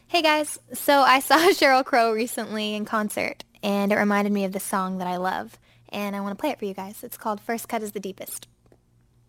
Hey guys, so I saw Sheryl Crow recently in concert, and it reminded me of the song that I love, and I want to play it for you guys. It's called First Cut is the Deepest.